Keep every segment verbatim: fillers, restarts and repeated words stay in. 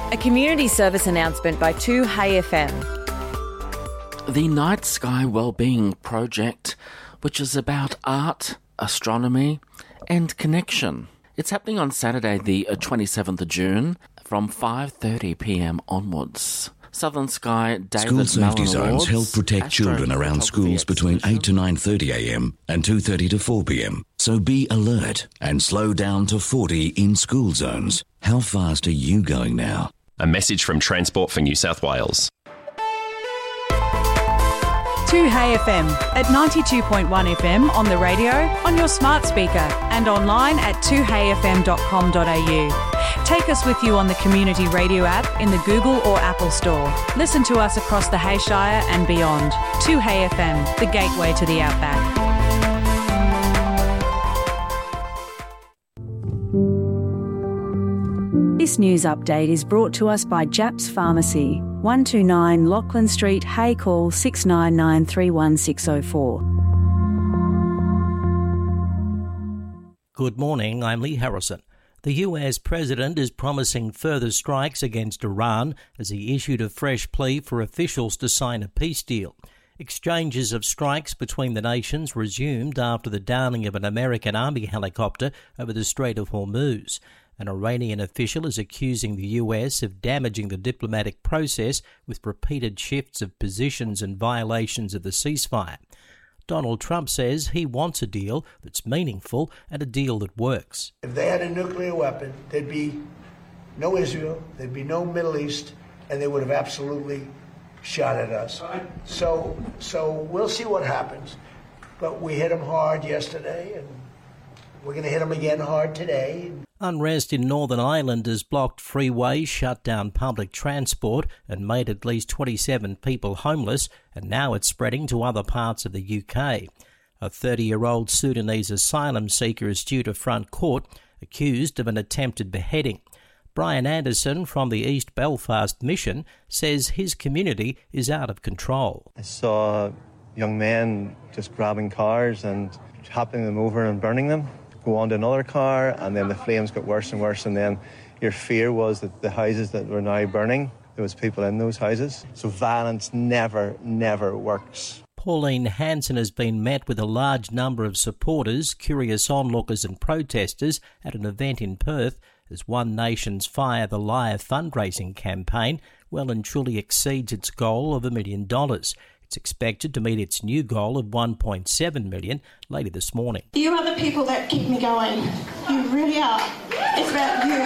A community service announcement by two Hey F M. The Night Sky Wellbeing Project, which is about art, astronomy and connection. It's happening on Saturday the twenty-seventh of June from five thirty p m onwards. Southern Sky David School safety Mellon zones Awards, help protect children around schools between eight to nine thirty a m and two thirty to four p m. So be alert and slow down to forty in school zones. How fast are you going now? A message from Transport for New South Wales. two Hey F M at ninety-two point one F M on the radio, on your smart speaker and online at two hey f m dot com dot a u. Take us with you on the Community Radio app in the Google or Apple Store. Listen to us across the Hayshire and beyond. two Hey F M, the gateway to the outback. This news update is brought to us by Japs Pharmacy, one two nine Lachlan Street, Hay, call six nine nine three one six zero four. Good morning, I'm Lee Harrison. The U S president is promising further strikes against Iran as he issued a fresh plea for officials to sign a peace deal. Exchanges of strikes between the nations resumed after the downing of an American Army helicopter over the Strait of Hormuz. An Iranian official is accusing the U S of damaging the diplomatic process with repeated shifts of positions and violations of the ceasefire. Donald Trump says he wants a deal that's meaningful and a deal that works. If they had a nuclear weapon, there'd be no Israel, there'd be no Middle East, and they would have absolutely shot at us. So, so we'll see what happens. But we hit them hard yesterday, and we're going to hit them again hard today. Unrest in Northern Ireland has blocked freeways, shut down public transport and made at least twenty-seven people homeless, and now it's spreading to other parts of the U K. A thirty-year-old Sudanese asylum seeker is due to front court, accused of an attempted beheading. Brian Anderson from the East Belfast Mission says his community is out of control. I saw young men just grabbing cars and hopping them over and burning them. Go on to another car, and then the flames got worse and worse, and then your fear was that the houses that were now burning, there was people in those houses. So violence never, never works. Pauline Hanson has been met with a large number of supporters, curious onlookers and protesters at an event in Perth as One Nation's Fire the Liar fundraising campaign well and truly exceeds its goal of a million dollars. It's expected to meet its new goal of one point seven million dollars later this morning. You are the people that keep me going. You really are. It's about you,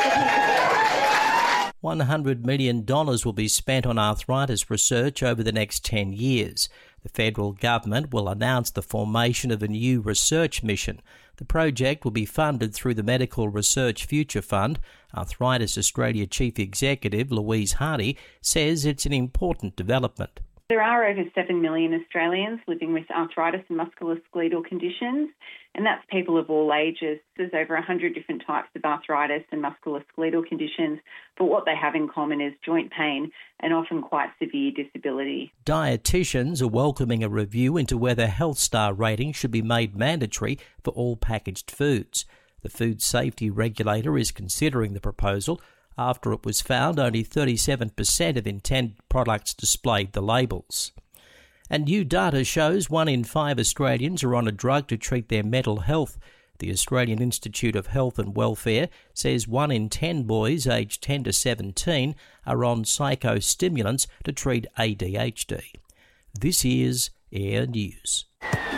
the people. one hundred million dollars will be spent on arthritis research over the next ten years. The federal government will announce the formation of a new research mission. The project will be funded through the Medical Research Future Fund. Arthritis Australia Chief Executive Louise Hardy says it's an important development. There are over seven million Australians living with arthritis and musculoskeletal conditions, and that's people of all ages. There's over one hundred different types of arthritis and musculoskeletal conditions, but what they have in common is joint pain and often quite severe disability. Dietitians are welcoming a review into whether Health Star ratings should be made mandatory for all packaged foods. The Food Safety Regulator is considering the proposal after it was found only thirty-seven percent of intended products displayed the labels. And new data shows one in five Australians are on a drug to treat their mental health. The Australian Institute of Health and Welfare says one in ten boys aged ten to seventeen are on psychostimulants to treat A D H D. This is Air News.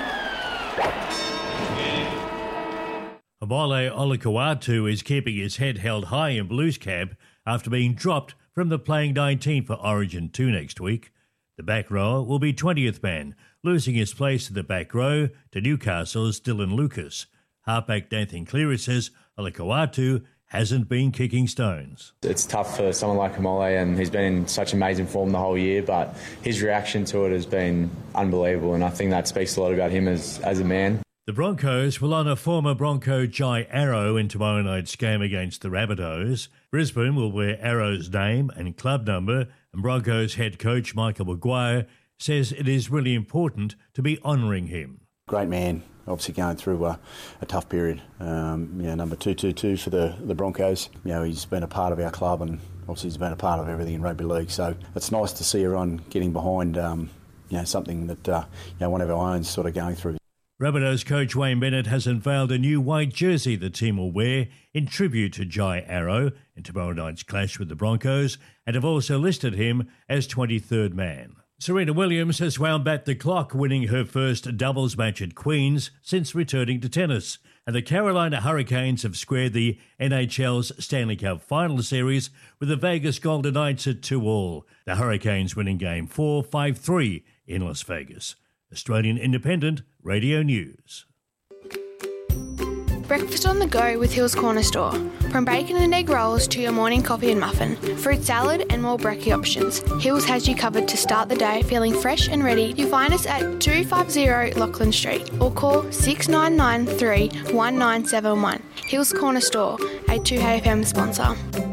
Omole Olukwatu is keeping his head held high in Blues camp after being dropped from the playing nineteen for Origin two next week. The back rower will be twentieth man, losing his place in the back row to Newcastle's Dylan Lucas. Halfback Nathan Cleary says Olukwatu hasn't been kicking stones. It's tough for someone like Omole, and he's been in such amazing form the whole year, but his reaction to it has been unbelievable, and I think that speaks a lot about him as, as a man. The Broncos will honour former Bronco Jai Arrow in tomorrow night's game against the Rabbitohs. Brisbane will wear Arrow's name and club number, and Broncos head coach Michael Maguire says it is really important to be honouring him. Great man, obviously going through a, a tough period. Um, you know, number two two two for the, the Broncos. You know, he's been a part of our club and obviously he's been a part of everything in rugby league. So it's nice to see everyone getting behind, um, you know, something that uh, you know, one of our own sort of going through. Rabbitohs coach Wayne Bennett has unveiled a new white jersey the team will wear in tribute to Jai Arrow in tomorrow night's clash with the Broncos, and have also listed him as twenty-third man. Serena Williams has wound back the clock, winning her first doubles match at Queen's since returning to tennis. And the Carolina Hurricanes have squared the N H L's Stanley Cup Final Series with the Vegas Golden Knights at two all. The Hurricanes winning Game four, five three in Las Vegas. Australian Independent Radio News. Breakfast on the go with Hill's Corner Store. From bacon and egg rolls to your morning coffee and muffin, fruit salad and more brekkie options, Hill's has you covered to start the day feeling fresh and ready. You find us at two fifty Lachlan Street or call six nine nine three, one nine seven one. Hill's Corner Store, a two H F M sponsor.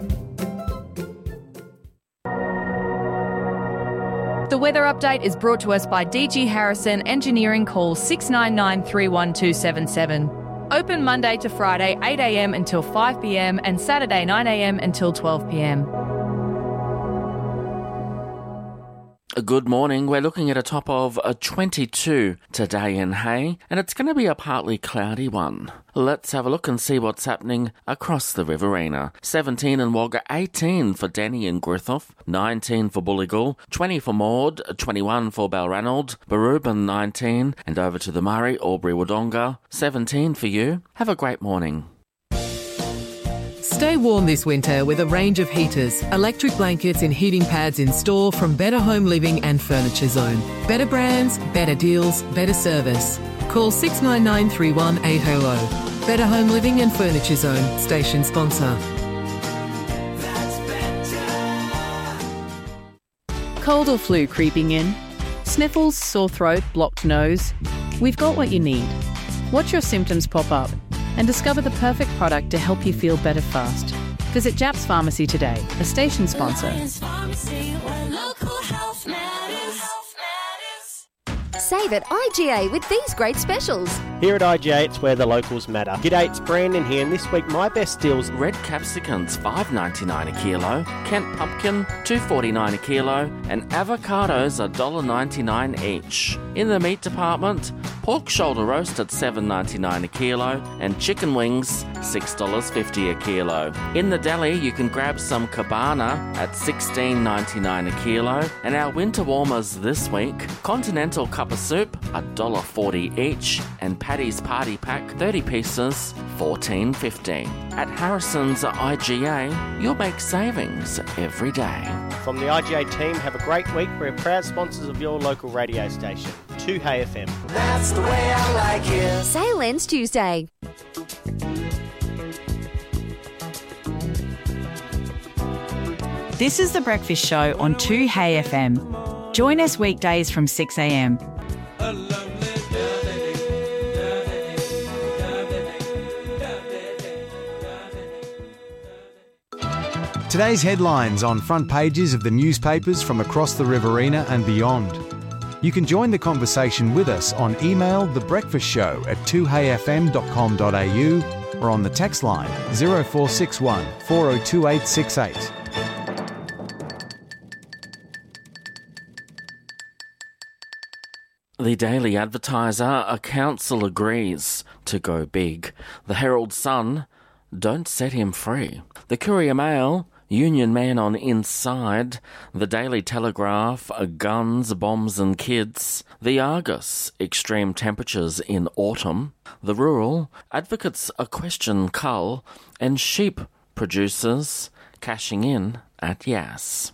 The weather update is brought to us by D G Harrison Engineering. Call six nine nine, three one two seven seven. Open Monday to Friday eight a m until five p m and Saturday nine a m until twelve p m. Good morning. We're looking at a top of a twenty-two today in Hay, and it's going to be a partly cloudy one. Let's have a look and see what's happening across the Riverina. seventeen in Wagga, eighteen for Denny and Griffith, nineteen for Bulligal, twenty for Maud, twenty-one for Balranald, Barubin nineteen, and over to the Murray, Albury Wodonga, seventeen for you. Have a great morning. Stay warm this winter with a range of heaters, electric blankets and heating pads in store from Better Home Living and Furniture Zone. Better brands, better deals, better service. Call six nine nine, three one eight zero. Better Home Living and Furniture Zone, station sponsor. Cold or flu creeping in? Sniffles, sore throat, blocked nose? We've got what you need. Watch your symptoms pop up and discover the perfect product to help you feel better fast. Visit Japs Pharmacy today, a station sponsor. Save at I G A with these great specials. Here at I G A, it's where the locals matter. G'day, it's Brandon here, and this week my best deals. Red capsicums, five ninety-nine a kilo. Kent pumpkin, two forty-nine a kilo. And avocados, one dollar ninety-nine each. In the meat department, pork shoulder roast at seven ninety-nine a kilo. And chicken wings, six dollars fifty a kilo. In the deli, you can grab some cabana at sixteen ninety-nine a kilo. And our winter warmers this week, continental cup of soup, one dollar forty each. And Paddy's Party Pack, thirty pieces, fourteen fifty. At Harrison's I G A, you'll make savings every day. From the I G A team, have a great week. We're proud sponsors of your local radio station, two H F M. That's the way I like it. Sale ends Tuesday. This is The Breakfast Show on two H F M. Join us weekdays from six a m. Today's headlines on front pages of the newspapers from across the Riverina and beyond. You can join the conversation with us on email thebreakfastshow at two h f m dot com dot a u or on the text line zero four six one, four zero two eight six eight. The Daily Advertiser, a council agrees to go big. The Herald Sun, don't set him free. The Courier Mail, Union man on inside. The Daily Telegraph, guns, bombs and kids. The Argus, extreme temperatures in autumn. The Rural, advocates a question cull. And sheep producers cashing in at Yass.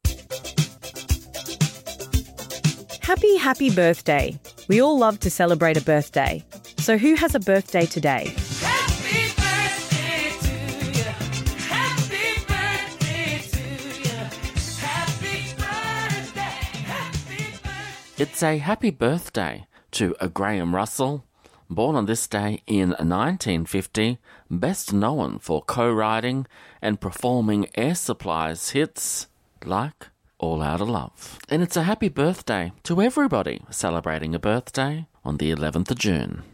Happy, happy birthday. We all love to celebrate a birthday. So who has a birthday today? It's a happy birthday to a Graham Russell, born on this day in nineteen fifty, best known for co-writing and performing Air Supply's hits like All Out of Love. And it's a happy birthday to everybody celebrating a birthday on the eleventh of June.